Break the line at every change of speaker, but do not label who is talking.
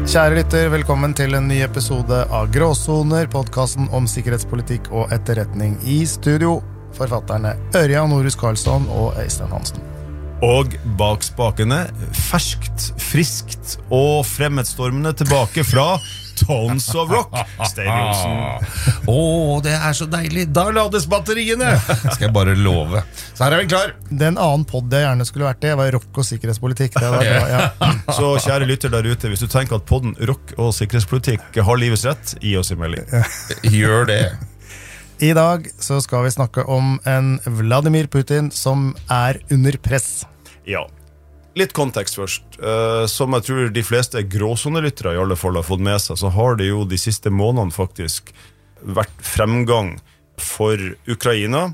Kjære lytter, velkommen til en ny episode av Gråsoner, podcasten om sikkerhetspolitikk og etterretning. I studio, forfatterne Ørjan Norhus Karlsson og Øystein Hansen.
Og bak spakene, ferskt, friskt og fremmedsstormende tilbake fra Tones of Rock, Stein Olsen.
Det så deilig. Da lades batteriene. Skal jeg bare love. Så her vi klar.
Den annen podd jeg gjerne skulle vært i, var rock og sikkerhetspolitikk. Det var bra, ja.
Så kjære lytter der ute, hvis du tenker at podden rock og sikkerhetspolitikk har livets rett, gi oss en melding.
Gjør det.
I dag så skal vi snakke om en Vladimir Putin som under press.
Ja, litt kontekst først. Som jeg tror de fleste gråsonelyttere i alle fall har fått med seg, så har det jo de siste månedene faktisk vært fremgang for Ukraina.